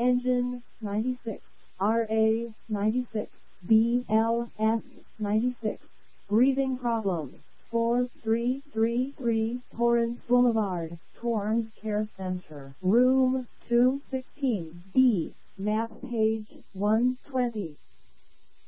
Engine 96, RA 96, BLS 96. Breathing problems. 4333 Torrance Boulevard, Torrance Care Center. Room 216B. Map page 1.